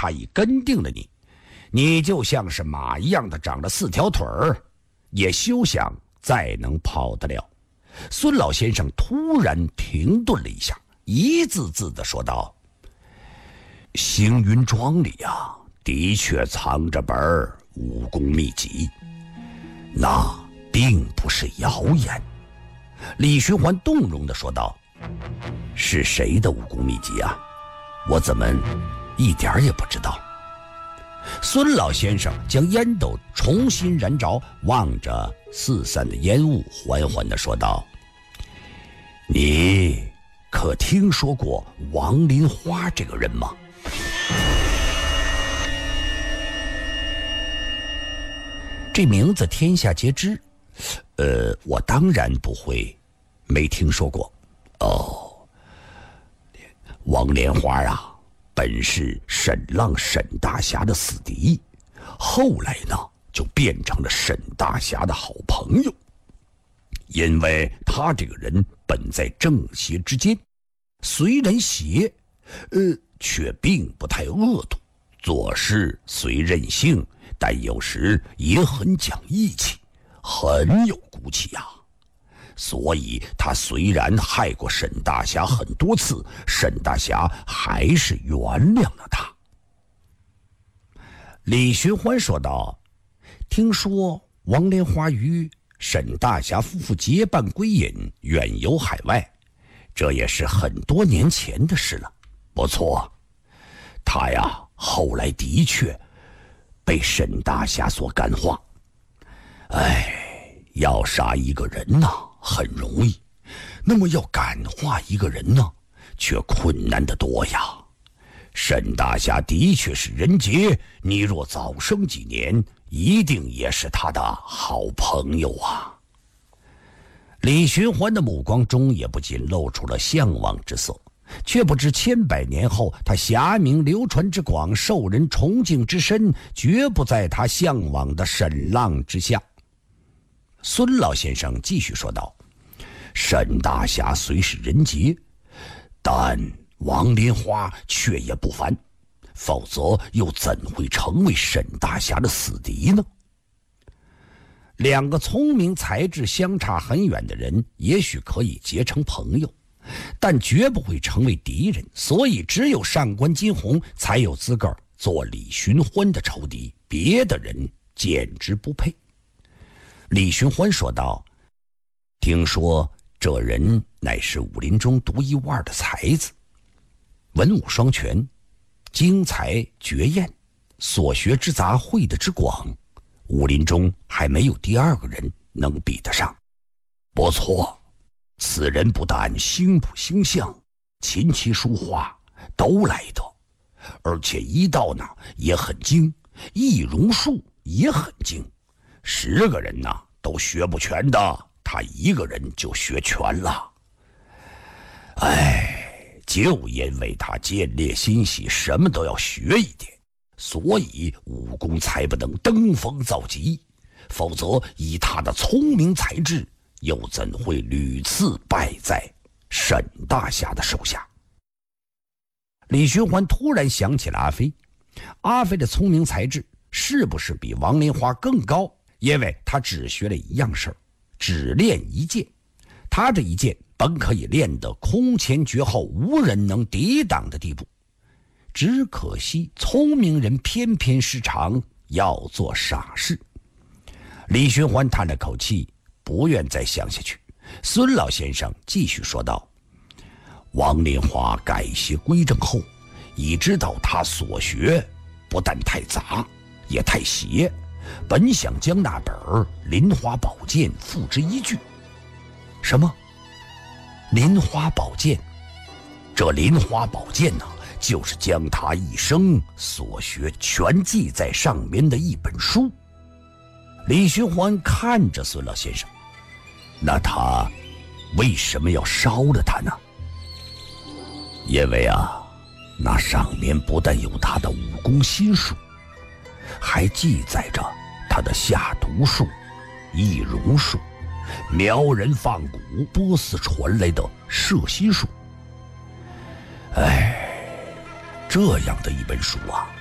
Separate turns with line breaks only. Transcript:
他已跟定了你，你就像是马一样的长了4条腿儿，也休想再能跑得了。孙老先生突然停顿了一下，一字字地说道：星云庄里呀，的确藏着本武功秘籍，那并不是谣言。李寻欢动容地说道：是谁的武功秘籍啊？我怎么一点也不知道。孙老先生将烟斗重新燃着，望着四散的烟雾，缓缓地说道：你可听说过王林花这个人吗？这名字天下皆知，我当然不会没听说过。王莲花啊，本是沈浪沈大侠的死敌，后来呢就变成了沈大侠的好朋友。因为他这个人本在正邪之间，虽然邪，却并不太恶毒，做事虽任性，但有时也很讲义气，很有骨气呀。所以他虽然害过沈大侠很多次，沈大侠还是原谅了他。李寻欢说道：听说王莲花与沈大侠夫妇结伴归隐，远游海外，这也是很多年前的事了。不错，他呀后来的确被沈大侠所感化。要杀一个人呢很容易，那么要感化一个人呢却困难得多呀。沈大侠的确是人杰，你若早生几年，一定也是他的好朋友啊。李寻欢的目光中也不禁露出了向往之色，却不知千百年后，他侠名流传之广，受人崇敬之深，绝不在他向往的沈浪之下。孙老先生继续说道：沈大侠虽是人杰，但王莲花却也不凡，否则又怎会成为沈大侠的死敌呢？两个聪明才智相差很远的人，也许可以结成朋友，但绝不会成为敌人，所以只有上官金鸿才有资格做李寻欢的仇敌，别的人简直不配。李寻欢说道：听说这人乃是武林中独一无二的才子，文武双全，精才绝艳，所学之杂，会的之广，武林中还没有第二个人能比得上。不错，此人不但星谱星象、琴棋书画都来得，而且医道呢也很精，易容术也很精，10个人呢都学不全的，他一个人就学全了。就因为他见猎心喜，什么都要学一点，所以武功才不能登峰造极，否则以他的聪明才智，又怎会屡次败在沈大侠的手下？李寻欢突然想起了阿飞的聪明才智是不是比王莲花更高？因为他只学了一样事儿，只练一剑，他这一剑本可以练得空前绝后，无人能抵挡的地步，只可惜聪明人偏偏失常，要做傻事。李寻欢叹了口气，不愿再想下去。孙老先生继续说道：王莲花改邪归正后，已知道他所学不但太杂，也太邪，本想将那本林花宝剑付之一炬。什么？林花宝剑？这林花宝剑呢，就是将他一生所学全记在上面的一本书。李寻欢看着孙老先生，那他为什么要烧了它呢？因为那上面不但有他的武功心术，还记载着他的下毒术、易容术、苗人放蛊、波斯传来的摄心术。这样的一本书